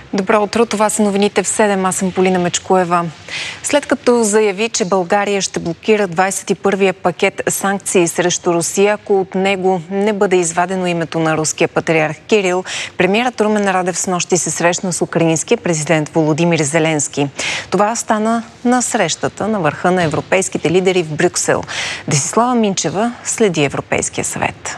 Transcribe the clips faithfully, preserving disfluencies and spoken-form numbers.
Добро утро, това са новините в седем. Аз съм Полина Мечкоева. След като заяви, че България ще блокира двадесет и първия пакет санкции срещу Русия, ако от него не бъде извадено името на руския патриарх Кирил, премиерът Румен Радев снощи се срещна с украинския президент Володимир Зеленски. Това стана на срещата на върха на европейските лидери в Брюксел. Десислава Минчева следи Европейския съвет.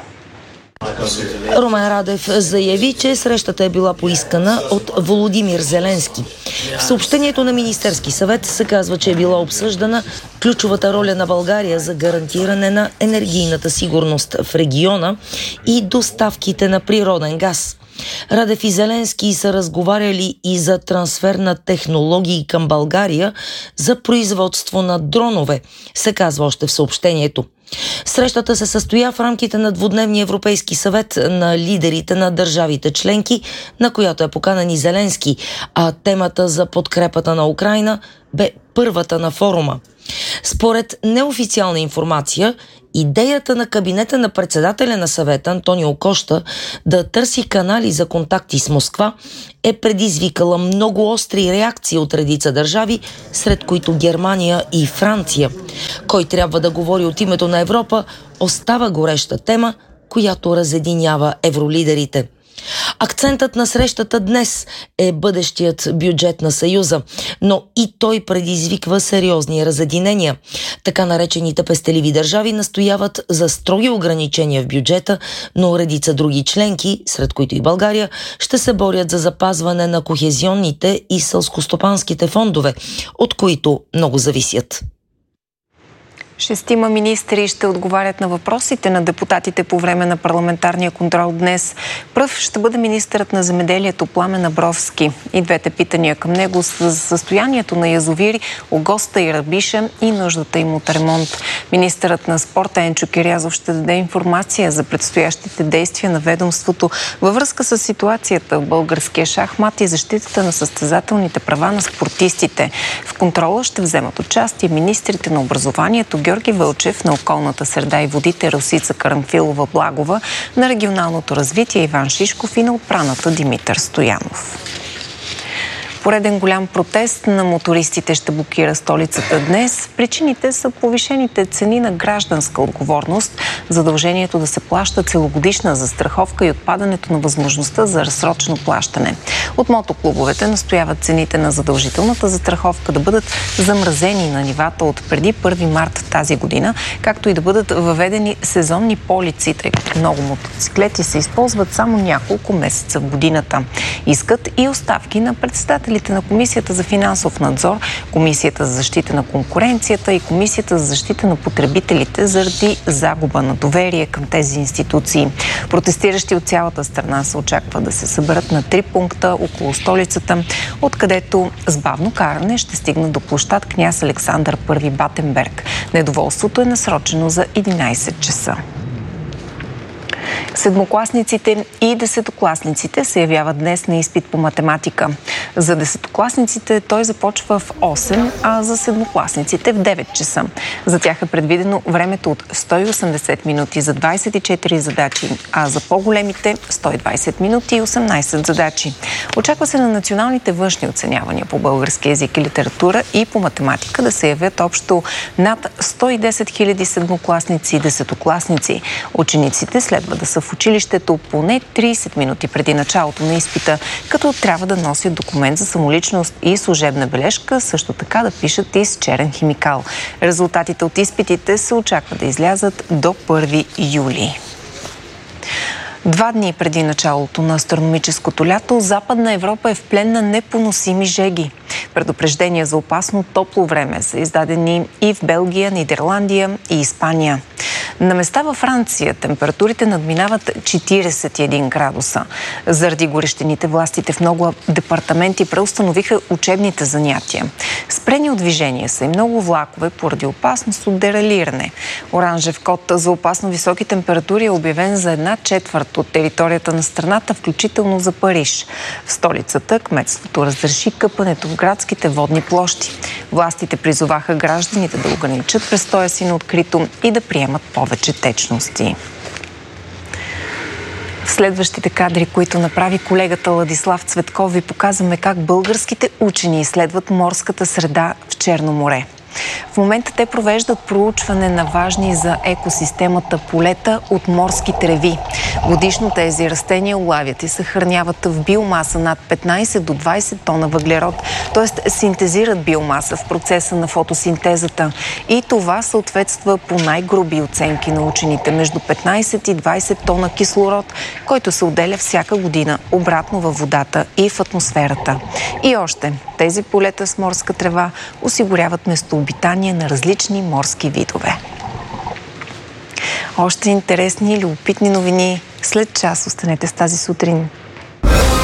Румен Радев заяви, че срещата е била поискана от Володимир Зеленски. В съобщението на Министерски съвет се казва, че е била обсъждана ключовата роля на България за гарантиране на енергийната сигурност в региона и доставките на природен газ. Радев и Зеленски са разговаряли и за трансфер на технологии към България за производство на дронове, се казва още в съобщението. Срещата се състоя в рамките на двудневния Европейски съвет на лидерите на държавите членки, на която е поканен и Зеленски, а темата за подкрепата на Украйна бе първата на форума. Според неофициална информация, идеята на кабинета на председателя на съвета Антонио Коща да търси канали за контакти с Москва е предизвикала много остри реакции от редица държави, сред които Германия и Франция. Кой трябва да говори от името на Европа, остава гореща тема, която разединява евролидерите. Акцентът на срещата днес е бъдещият бюджет на Съюза, но и той предизвиква сериозни разединения. Така наречените пестеливи държави настояват за строги ограничения в бюджета, но редица други членки, сред които и България, ще се борят за запазване на кохезионните и селскостопанските фондове, от които много зависят. Шестима министри ще отговарят на въпросите на депутатите по време на парламентарния контрол днес. Пръв ще бъде министърът на земеделието Пламен Абровски. И двете питания към него са за състоянието на язовири Огоста и Рабиша и нуждата им от ремонт. Министърът на спорта Енчо Кирязов ще даде информация за предстоящите действия на ведомството във връзка с ситуацията в българския шахмат и защитата на състезателните права на спортистите. В контрола ще вземат участие министрите на образованието Георги Вълчев, на околната среда и водите Росица Карамфилова-Благова, на регионалното развитие Иван Шишков и на отбраната Димитър Стоянов. Пореден голям протест на мотористите ще блокира столицата днес. Причините са повишените цени на гражданска отговорност, задължението да се плаща целогодишна застраховка и отпадането на възможността за разсрочено плащане. От мотоклубовете настояват цените на задължителната застраховка да бъдат замразени на нивата от преди първи март тази година, както и да бъдат въведени сезонни полици, тъй като много мотоциклети се използват само няколко месеца в годината. Искат и оставки на председатели на Комисията за финансов надзор, Комисията за защита на конкуренцията и Комисията за защита на потребителите заради загуба на доверие към тези институции. Протестиращи от цялата страна се очаква да се съберат на три пункта около столицата, откъдето с бавно каране ще стигнат до площад Княз Александър Първи Батенберг. Недоволството е насрочено за единайсет часа. Седмокласниците и десетокласниците се явяват днес на изпит по математика. За десетокласниците той започва в осем, а за седмокласниците в девет часа. За тях е предвидено времето от сто и осемдесет минути за двайсет и четири задачи, а за по-големите сто и двайсет минути и осемнайсет задачи. Очаква се на националните външни оценявания по български език и литература и по математика да се явят общо над сто и десет хиляди седмокласници и десетокласници. Учениците следва да са в училището поне трийсет минути преди началото на изпита, като трябва да носят документ за самоличност и служебна бележка, също така да пишат и с черен химикал. Резултатите от изпитите се очаква да излязат до първи юли. Два дни преди началото на астрономическото лято, Западна Европа е в плен на непоносими жеги. Предупреждения за опасно топло време са издадени и в Белгия, Нидерландия и Испания. На места във Франция температурите надминават четирийсет и един градуса. Заради горещините властите в много департаменти преустановиха учебните занятия. Спрени от движение са и много влакове поради опасност от дералиране. Оранжев код за опасно високи температури е обявен за една четвърт от територията на страната, включително за Париж. В столицата кметството разреши къпането в градските водни площи. Властите призоваха гражданите да ограничат престоя си на открито и да приемат повече течности. В В следващите кадри, които направи колегата Ладислав Цветков, ви показваме как българските учени изследват морската среда в Черно море. В момента те провеждат проучване на важни за екосистемата полета от морски треви. Годишно тези растения улавят и съхраняват в биомаса над петнайсет до двайсет тона въглерод, т.е. синтезират биомаса в процеса на фотосинтезата. И това съответства по най-груби оценки на учените между петнайсет и двайсет тона кислород, който се отделя всяка година обратно във водата и в атмосферата. И още, тези полета с морска трева осигуряват местообитание на различни морски видове. Още интересни и любопитни новини след час. Останете с тази сутрин.